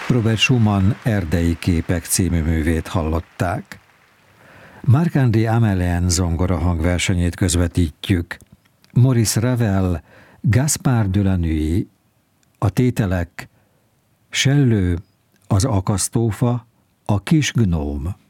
Robert Schumann Erdei képek című művét hallották. Marc-André Amelien zongora hangversenyét közvetítjük. Maurice Ravel, Gaspard de la Nuit, a tételek: Sellő, az akasztófa, a kis gnóm.